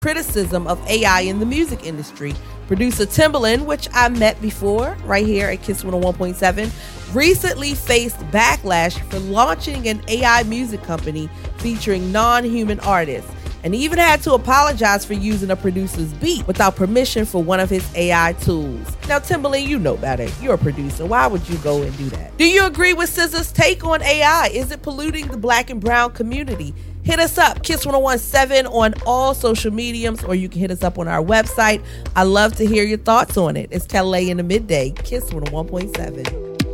criticism of AI in the music industry. Producer Timbaland, which I met before right here at Kiss 101.7, recently faced backlash for launching an AI music company featuring non-human artists, and even had to apologize for using a producer's beat without permission for one of his AI tools. Now, Timbaland, you know better. You're a producer. Why would you go and do that? Do you agree with SZA's take on AI? Is it polluting the Black and brown community? Hit us up, Kiss 101.7 on all social mediums, or you can hit us up on our website. I love to hear your thoughts on it. It's Kelly in the Midday, Kiss 101.7.